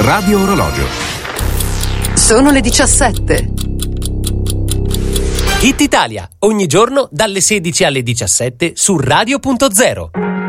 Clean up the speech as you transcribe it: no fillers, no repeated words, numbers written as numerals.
Radio Orologio. Sono le 17. Hit Italia, ogni giorno dalle 16 alle 17 su Radio.0.